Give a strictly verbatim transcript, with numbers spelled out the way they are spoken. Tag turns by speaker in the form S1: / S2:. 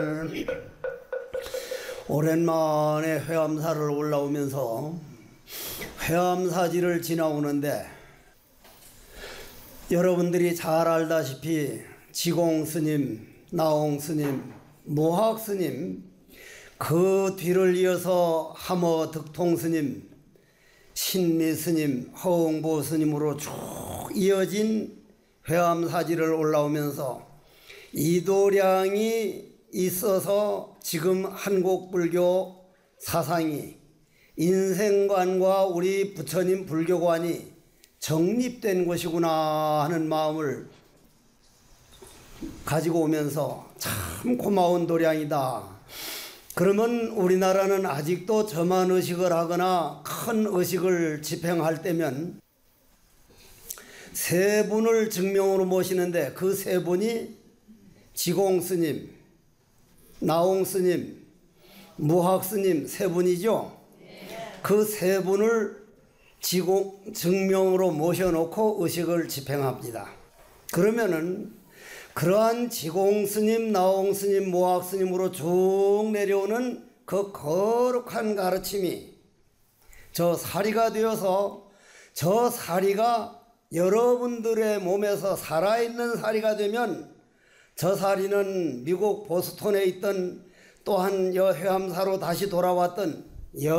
S1: 오랜만에 회암사를 올라오면서 회암사지를 지나오는데, 여러분들이 잘 알다시피 지공스님, 나홍스님, 모학스님, 그 뒤를 이어서 함어득통스님, 신미스님, 허응보스님으로 쭉 이어진 회암사지를 올라오면서 이도량이 있어서 지금 한국불교 사상이, 인생관과 우리 부처님 불교관이 정립된 것이구나 하는 마음을 가지고 오면서 참 고마운 도량이다. 그러면 우리나라는 아직도 저만 의식을 하거나 큰 의식을 집행할 때면 세 분을 증명으로 모시는데, 그 세 분이 지공스님, 나홍스님, 무학스님 세 분이죠. 그 세 분을 지공, 증명으로 모셔놓고 의식을 집행합니다. 그러면은 그러한 지공스님, 나홍스님, 무학스님으로 쭉 내려오는 그 거룩한 가르침이 저 사리가 되어서, 저 사리가 여러분들의 몸에서 살아있는 사리가 되면, 저 사리는 미국 보스턴에 있던 또한 여 회암사로 다시 돌아왔던 여